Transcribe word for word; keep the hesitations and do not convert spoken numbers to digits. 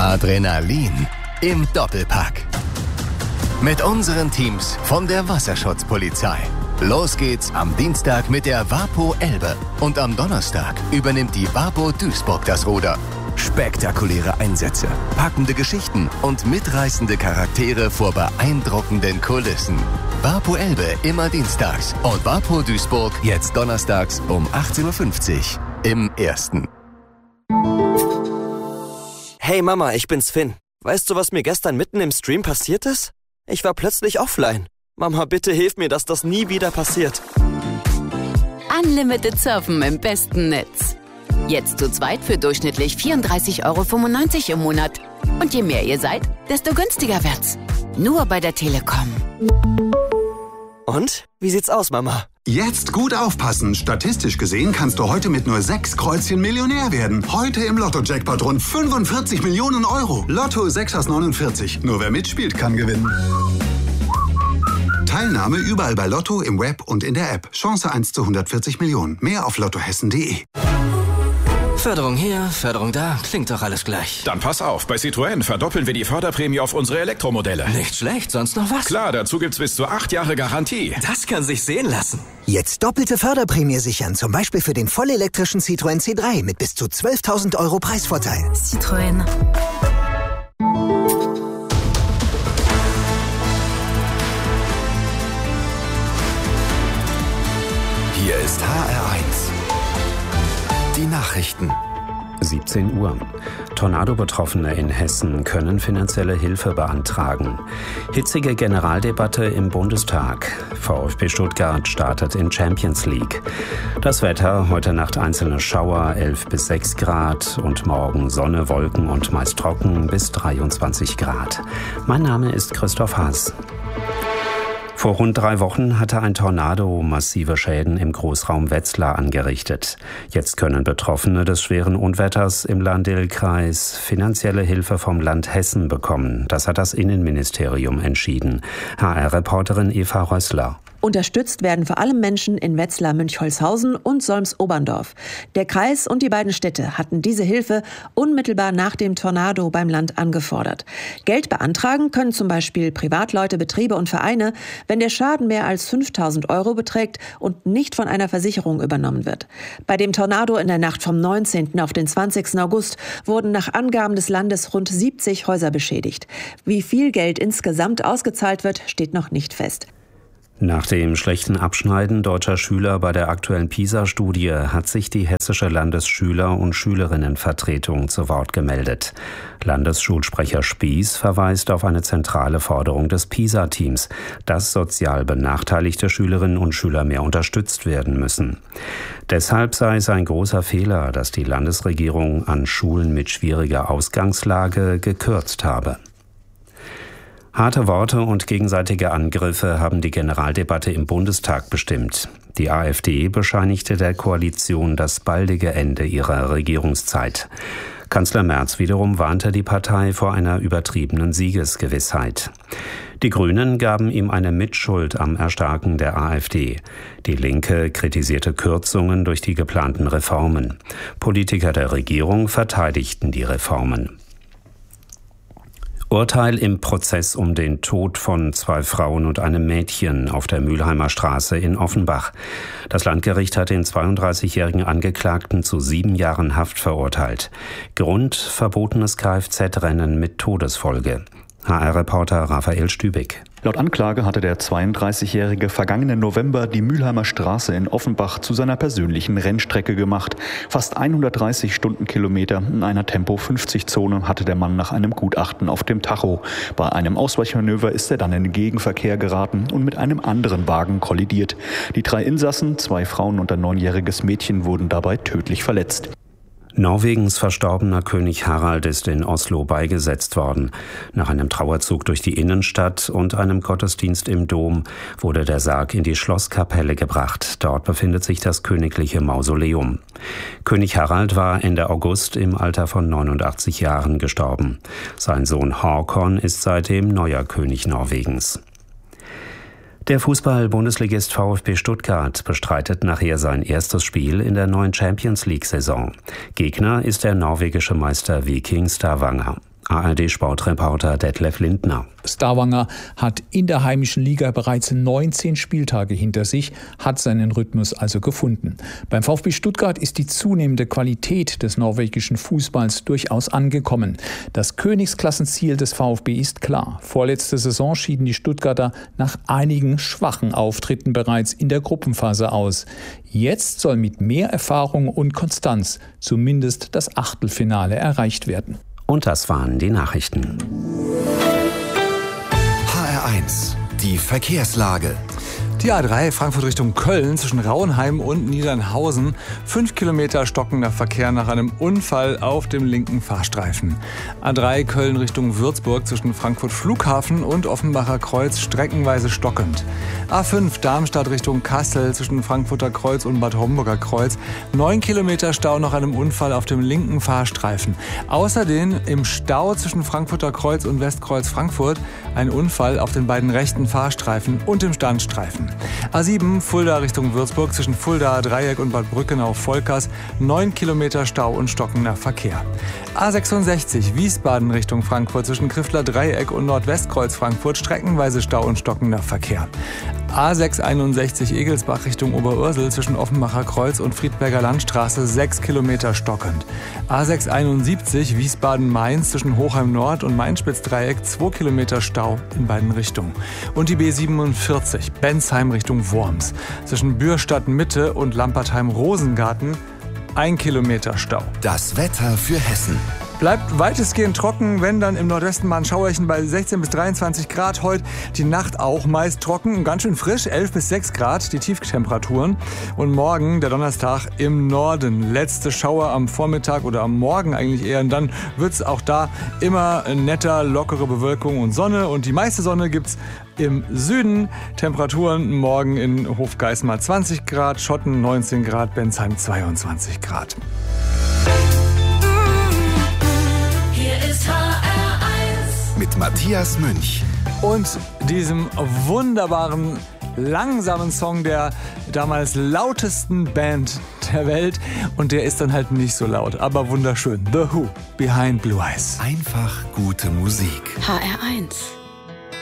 Adrenalin im Doppelpack. Mit unseren Teams von der Wasserschutzpolizei. Los geht's am Dienstag mit der Wapo Elbe und am Donnerstag übernimmt die Wapo Duisburg das Ruder. Spektakuläre Einsätze, packende Geschichten und mitreißende Charaktere vor beeindruckenden Kulissen. Wapo Elbe immer dienstags und Wapo Duisburg jetzt donnerstags um achtzehn Uhr fünfzig im Ersten. Hey Mama, ich bin's Finn. Weißt du, was mir gestern mitten im Stream passiert ist? Ich war plötzlich offline. Mama, bitte hilf mir, dass das nie wieder passiert. Unlimited Surfen im besten Netz. Jetzt zu zweit für durchschnittlich vierunddreißig Euro fünfundneunzig im Monat. Und je mehr ihr seid, desto günstiger wird's. Nur bei der Telekom. Und? Wie sieht's aus, Mama? Jetzt gut aufpassen. Statistisch gesehen kannst du heute mit nur sechs Kreuzchen Millionär werden. Heute im Lotto-Jackpot rund fünfundvierzig Millionen Euro. Lotto sechs aus neunundvierzig. Nur wer mitspielt, kann gewinnen. Teilnahme überall bei Lotto, im Web und in der App. Chance eins zu hundertvierzig Millionen. Mehr auf lottohessen punkt de. Förderung hier, Förderung da, klingt doch alles gleich. Dann pass auf, bei Citroën verdoppeln wir die Förderprämie auf unsere Elektromodelle. Nicht schlecht, sonst noch was? Klar, dazu gibt's bis zu acht Jahre Garantie. Das kann sich sehen lassen. Jetzt doppelte Förderprämie sichern, zum Beispiel für den vollelektrischen Citroën C drei mit bis zu zwölftausend Euro Preisvorteil. Citroën. Hier ist H R eins. Die Nachrichten. siebzehn Uhr. Tornado-Betroffene in Hessen können finanzielle Hilfe beantragen. Hitzige Generaldebatte im Bundestag. VfB Stuttgart startet in Champions League. Das Wetter, heute Nacht einzelne Schauer, elf bis sechs Grad und morgen Sonne, Wolken und meist trocken bis dreiundzwanzig Grad. Mein Name ist Christoph Haas. Vor rund drei Wochen hatte ein Tornado massive Schäden im Großraum Wetzlar angerichtet. Jetzt können Betroffene des schweren Unwetters im Lahn-Dill-Kreis finanzielle Hilfe vom Land Hessen bekommen. Das hat das Innenministerium entschieden. H R-Reporterin Eva Rössler. Unterstützt werden vor allem Menschen in Wetzlar-Münchholzhausen und Solms-Oberndorf. Der Kreis und die beiden Städte hatten diese Hilfe unmittelbar nach dem Tornado beim Land angefordert. Geld beantragen können zum Beispiel Privatleute, Betriebe und Vereine, wenn der Schaden mehr als fünftausend Euro beträgt und nicht von einer Versicherung übernommen wird. Bei dem Tornado in der Nacht vom neunzehnten auf den zwanzigsten August wurden nach Angaben des Landes rund siebzig Häuser beschädigt. Wie viel Geld insgesamt ausgezahlt wird, steht noch nicht fest. Nach dem schlechten Abschneiden deutscher Schüler bei der aktuellen PISA-Studie hat sich die hessische Landesschüler- und Schülerinnenvertretung zu Wort gemeldet. Landesschulsprecher Spieß verweist auf eine zentrale Forderung des PISA-Teams, dass sozial benachteiligte Schülerinnen und Schüler mehr unterstützt werden müssen. Deshalb sei es ein großer Fehler, dass die Landesregierung an Schulen mit schwieriger Ausgangslage gekürzt habe. Harte Worte und gegenseitige Angriffe haben die Generaldebatte im Bundestag bestimmt. Die AfD bescheinigte der Koalition das baldige Ende ihrer Regierungszeit. Kanzler Merz wiederum warnte die Partei vor einer übertriebenen Siegesgewissheit. Die Grünen gaben ihm eine Mitschuld am Erstarken der AfD. Die Linke kritisierte Kürzungen durch die geplanten Reformen. Politiker der Regierung verteidigten die Reformen. Urteil im Prozess um den Tod von zwei Frauen und einem Mädchen auf der Mülheimer Straße in Offenbach. Das Landgericht hat den zweiunddreißigjährigen Angeklagten zu sieben Jahren Haft verurteilt. Grund: verbotenes Kfz-Rennen mit Todesfolge. H R-Reporter Raphael Stübig. Laut Anklage hatte der zweiunddreißigjährige vergangenen November die Mülheimer Straße in Offenbach zu seiner persönlichen Rennstrecke gemacht. Fast hundertdreißig Stundenkilometer in einer Tempo-fünfzig-Zone hatte der Mann nach einem Gutachten auf dem Tacho. Bei einem Ausweichmanöver ist er dann in den Gegenverkehr geraten und mit einem anderen Wagen kollidiert. Die drei Insassen, zwei Frauen und ein neunjähriges Mädchen, wurden dabei tödlich verletzt. Norwegens verstorbener König Harald ist in Oslo beigesetzt worden. Nach einem Trauerzug durch die Innenstadt und einem Gottesdienst im Dom wurde der Sarg in die Schlosskapelle gebracht. Dort befindet sich das königliche Mausoleum. König Harald war Ende August im Alter von neunundachtzig Jahren gestorben. Sein Sohn Håkon ist seitdem neuer König Norwegens. Der Fußball-Bundesligist VfB Stuttgart bestreitet nachher sein erstes Spiel in der neuen Champions League-Saison. Gegner ist der norwegische Meister Viking Stavanger. A R D-Sportreporter Detlef Lindner. Stavanger hat in der heimischen Liga bereits neunzehn Spieltage hinter sich, hat seinen Rhythmus also gefunden. Beim VfB Stuttgart ist die zunehmende Qualität des norwegischen Fußballs durchaus angekommen. Das Königsklassenziel des VfB ist klar. Vorletzte Saison schieden die Stuttgarter nach einigen schwachen Auftritten bereits in der Gruppenphase aus. Jetzt soll mit mehr Erfahrung und Konstanz zumindest das Achtelfinale erreicht werden. Und das waren die Nachrichten. H R eins, die Verkehrslage. Die A drei Frankfurt Richtung Köln zwischen Rauenheim und Niedernhausen. Fünf Kilometer stockender Verkehr nach einem Unfall auf dem linken Fahrstreifen. A drei Köln Richtung Würzburg zwischen Frankfurt Flughafen und Offenbacher Kreuz streckenweise stockend. A fünf Darmstadt Richtung Kassel zwischen Frankfurter Kreuz und Bad Homburger Kreuz. Neun Kilometer Stau nach einem Unfall auf dem linken Fahrstreifen. Außerdem im Stau zwischen Frankfurter Kreuz und Westkreuz Frankfurt ein Unfall auf den beiden rechten Fahrstreifen und im Standstreifen. A sieben Fulda Richtung Würzburg zwischen Fulda Dreieck und Bad Brückenau-Volkers. Neun Kilometer Stau und stockender Verkehr. A sechsundsechzig Wiesbaden Richtung Frankfurt zwischen Kriffler Dreieck und Nordwestkreuz Frankfurt. Streckenweise Stau und stockender Verkehr. A sechshunderteinundsechzig Egelsbach Richtung Oberursel zwischen Offenbacher Kreuz und Friedberger Landstraße. Sechs Kilometer stockend. A sechshunderteinundsiebzig Wiesbaden-Mainz zwischen Hochheim Nord und Mainspitz-Dreieck. Zwei Kilometer Stau in beiden Richtungen. Und die B siebenundvierzig Bensheim Richtung Worms zwischen Bürstadt Mitte und Lampertheim-Rosengarten. Ein Kilometer Stau. Das Wetter für Hessen. Bleibt weitestgehend trocken, wenn dann im Nordwesten mal ein Schauerchen bei sechzehn bis dreiundzwanzig Grad. Heute die Nacht auch meist trocken und ganz schön frisch, elf bis sechs Grad die Tieftemperaturen. Und morgen, der Donnerstag, im Norden. Letzte Schauer am Vormittag oder am Morgen eigentlich eher. Und dann wird es auch da immer netter, lockere Bewölkung und Sonne. Und die meiste Sonne gibt's im Süden. Temperaturen morgen in Hofgeismar zwanzig Grad, Schotten neunzehn Grad, Bensheim zweiundzwanzig Grad. Mit Matthias Münch. Und diesem wunderbaren, langsamen Song der damals lautesten Band der Welt. Und der ist dann halt nicht so laut, aber wunderschön. The Who, Behind Blue Eyes. Einfach gute Musik. H R eins.